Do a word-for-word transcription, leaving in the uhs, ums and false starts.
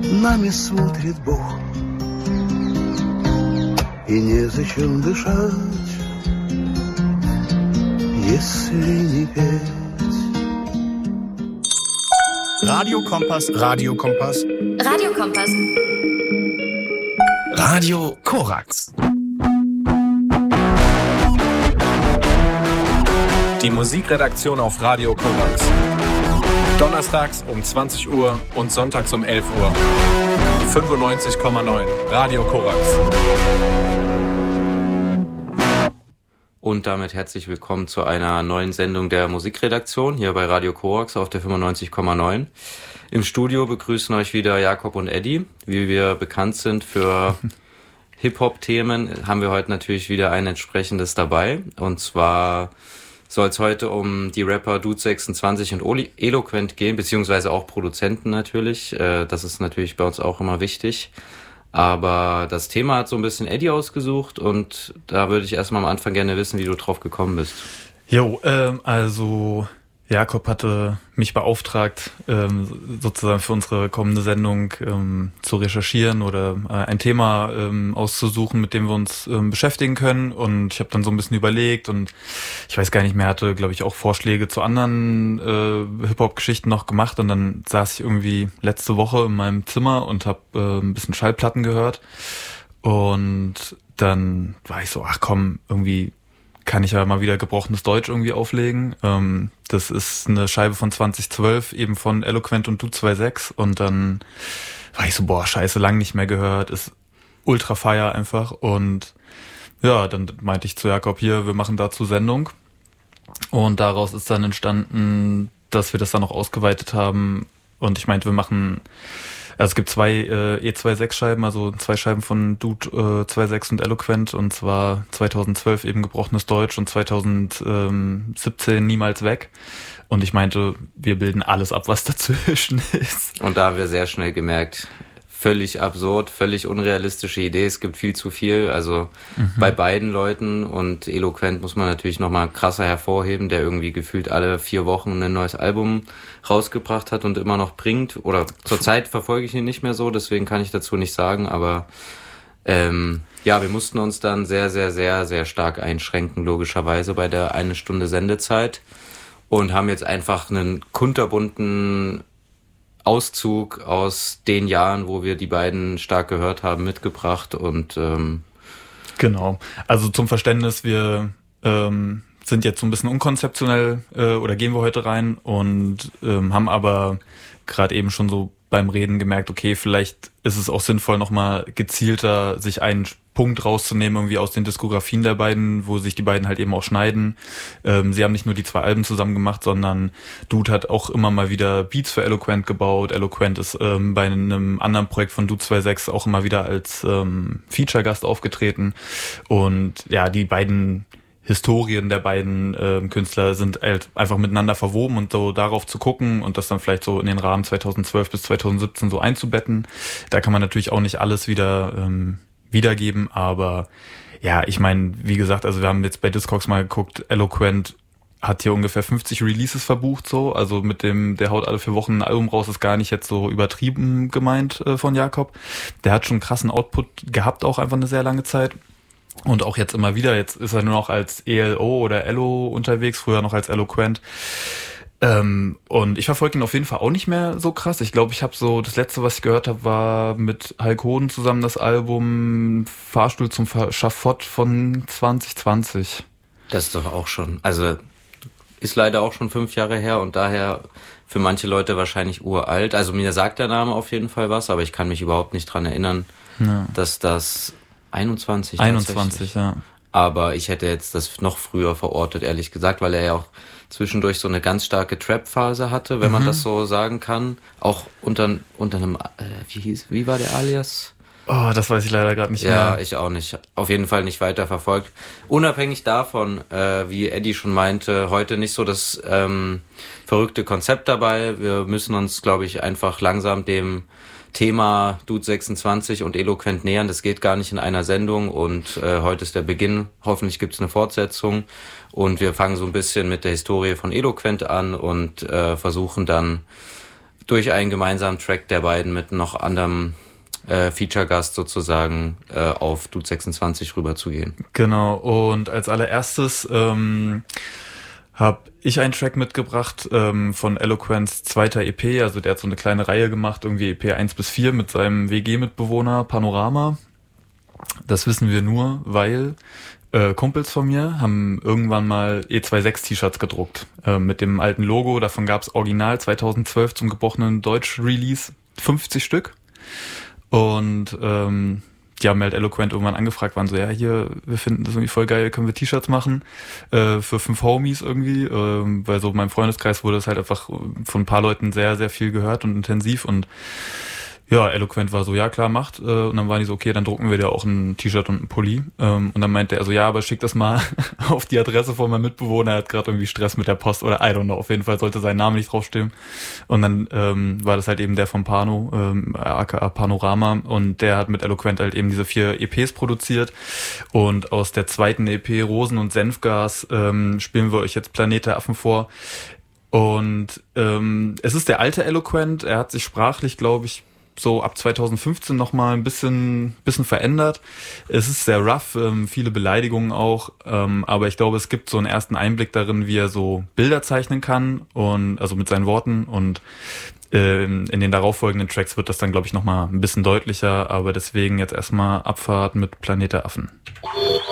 нами смотрит Бог, и незачем дышать, если не петь. Radio Kompass, Radio Kompass, Radio Kompass, Radio Korax. Die Musikredaktion auf Radio Korax. Donnerstags um zwanzig Uhr und sonntags um elf Uhr. fünfundneunzig Komma neun Radio Korax. Und damit herzlich willkommen zu einer neuen Sendung der Musikredaktion hier bei Radio Korax auf der fünfundneunzig Komma neun. Im Studio begrüßen euch wieder Jakob und Eddie. Wie wir bekannt sind für Hip-Hop-Themen, haben wir heute natürlich wieder ein entsprechendes dabei. Und zwar soll es heute um die Rapper Dude sechsundzwanzig und Oli- Eloquent gehen, beziehungsweise auch Produzenten natürlich. Das ist natürlich bei uns auch immer wichtig. Aber das Thema hat so ein bisschen Eddie ausgesucht und da würde ich erstmal am Anfang gerne wissen, wie du drauf gekommen bist. Jo, ähm, also Jakob hatte mich beauftragt, ähm, sozusagen für unsere kommende Sendung ähm, zu recherchieren oder äh, ein Thema ähm, auszusuchen, mit dem wir uns ähm, beschäftigen können. Und ich habe dann so ein bisschen überlegt und ich weiß gar nicht mehr, hatte, glaube ich, auch Vorschläge zu anderen äh, Hip-Hop-Geschichten noch gemacht. Und dann saß ich irgendwie letzte Woche in meinem Zimmer und habe äh, ein bisschen Schallplatten gehört. Und dann war ich so, ach komm, irgendwie kann ich ja mal wieder gebrochenes Deutsch irgendwie auflegen. Ähm, das ist eine Scheibe von zwanzig zwölf, eben von Eloquent und Dude sechsundzwanzig. Und dann war ich so, boah, scheiße, lang nicht mehr gehört, ist ultra fire einfach. Und ja, dann meinte ich zu Jakob, hier, wir machen dazu Sendung. Und daraus ist dann entstanden, dass wir das dann noch ausgeweitet haben. Und ich meinte, wir machen, also es gibt zwei äh, E sechsundzwanzig Scheiben, also zwei Scheiben von Dude äh, sechsundzwanzig und Eloquent, und zwar zweitausendzwölf eben gebrochenes Deutsch und zweitausendsiebzehn Niemals weg. Und ich meinte, wir bilden alles ab, was dazwischen ist. Und da haben wir sehr schnell gemerkt, völlig absurd, völlig unrealistische Idee, es gibt viel zu viel, also mhm. bei beiden Leuten. Und Eloquent muss man natürlich nochmal krasser hervorheben, der irgendwie gefühlt alle vier Wochen ein neues Album rausgebracht hat und immer noch bringt. Oder zurzeit verfolge ich ihn nicht mehr so, deswegen kann ich dazu nicht sagen, aber ähm, ja, wir mussten uns dann sehr, sehr, sehr, sehr stark einschränken, logischerweise bei der eine Stunde Sendezeit, und haben jetzt einfach einen kunterbunten Auszug aus den Jahren, wo wir die beiden stark gehört haben, mitgebracht. Und ähm genau, also zum Verständnis, wir ähm, sind jetzt so ein bisschen unkonzeptionell äh, oder gehen wir heute rein und ähm, haben aber gerade eben schon so beim Reden gemerkt, okay, vielleicht ist es auch sinnvoll, nochmal gezielter sich einen Punkt rauszunehmen, irgendwie aus den Diskografien der beiden, wo sich die beiden halt eben auch schneiden. Ähm, sie haben nicht nur die zwei Alben zusammen gemacht, sondern Dude hat auch immer mal wieder Beats für Eloquent gebaut. Eloquent ist ähm, bei einem anderen Projekt von Dude sechsundzwanzig auch immer wieder als ähm, Feature-Gast aufgetreten. Und ja, die beiden Historien der beiden äh, Künstler sind halt einfach miteinander verwoben, und so darauf zu gucken und das dann vielleicht so in den Rahmen zweitausendzwölf bis zweitausendsiebzehn so einzubetten. Da kann man natürlich auch nicht alles wieder ähm, wiedergeben, aber ja, ich meine, wie gesagt, also wir haben jetzt bei Discogs mal geguckt, Eloquent hat hier ungefähr fünfzig Releases verbucht, so, also mit dem, der haut alle vier Wochen ein Album raus, ist gar nicht jetzt so übertrieben gemeint äh, von Jakob. Der hat schon einen krassen Output gehabt, auch einfach eine sehr lange Zeit. Und auch jetzt immer wieder, jetzt ist er nur noch als E L O oder Elo unterwegs, früher noch als Eloquent. Ähm, und ich verfolge ihn auf jeden Fall auch nicht mehr so krass. Ich glaube, ich habe so, das letzte, was ich gehört habe, war mit Hulk Hoden zusammen das Album Fahrstuhl zum Schafott von zwanzig zwanzig. Das ist doch auch schon, also ist leider auch schon fünf Jahre her und daher für manche Leute wahrscheinlich uralt. Also mir sagt der Name auf jeden Fall was, aber ich kann mich überhaupt nicht dran erinnern, ja. dass das einundzwanzig einundzwanzig, ja. Aber ich hätte jetzt das noch früher verortet, ehrlich gesagt, weil er ja auch zwischendurch so eine ganz starke Trap-Phase hatte, wenn mhm. man das so sagen kann. Auch unter, unter einem, äh, wie hieß, wie war der Alias? Oh, das weiß ich leider gerade nicht ja, mehr. Ja, ich auch nicht. Auf jeden Fall nicht weiter verfolgt. Unabhängig davon, äh, wie Eddie schon meinte, heute nicht so das ähm, verrückte Konzept dabei. Wir müssen uns, glaube ich, einfach langsam dem Thema Dude sechsundzwanzig und Eloquent nähern. Das geht gar nicht in einer Sendung und äh, heute ist der Beginn. Hoffentlich gibt es eine Fortsetzung und wir fangen so ein bisschen mit der Historie von Eloquent an und äh, versuchen dann durch einen gemeinsamen Track der beiden mit noch anderem äh, Feature-Gast sozusagen äh, auf Dude sechsundzwanzig rüberzugehen. Genau, und als allererstes ähm, habe ich einen Track mitgebracht ähm, von Eloquents zweiter E P, also der hat so eine kleine Reihe gemacht, irgendwie E P eins bis vier mit seinem W G-Mitbewohner Panorama. Das wissen wir nur, weil äh, Kumpels von mir haben irgendwann mal E sechsundzwanzig T-Shirts gedruckt äh, mit dem alten Logo. Davon gab's original zweitausendzwölf zum gebrochenen Deutsch-Release fünfzig Stück. Und ähm, die haben halt Eloquent irgendwann angefragt, waren so, ja, hier, wir finden das irgendwie voll geil, können wir T-Shirts machen äh, für fünf Homies irgendwie, äh, weil so in meinem Freundeskreis wurde es halt einfach von ein paar Leuten sehr, sehr viel gehört und intensiv und ja, Eloquent war so, ja klar, macht. Äh, und dann waren die so, okay, dann drucken wir dir auch ein T-Shirt und ein Pulli. Ähm, und dann meinte er so, ja, aber schick das mal auf die Adresse von meinem Mitbewohner, er hat gerade irgendwie Stress mit der Post oder I don't know, auf jeden Fall sollte sein Name nicht draufstehen. Und dann ähm, war das halt eben der von Pano, ähm, aka Panorama, und der hat mit Eloquent halt eben diese vier E Ps produziert. Und aus der zweiten E P Rosen und Senfgas ähm, spielen wir euch jetzt Planet der Affen vor. Und ähm, es ist der alte Eloquent, er hat sich sprachlich, glaube ich, so ab zweitausendfünfzehn nochmal ein bisschen bisschen verändert. Es ist sehr rough, ähm, viele Beleidigungen auch, ähm, aber ich glaube, es gibt so einen ersten Einblick darin, wie er so Bilder zeichnen kann und also mit seinen Worten und ähm, in den darauffolgenden Tracks wird das dann, glaube ich, nochmal ein bisschen deutlicher, aber deswegen jetzt erstmal Abfahrt mit Planet der Affen.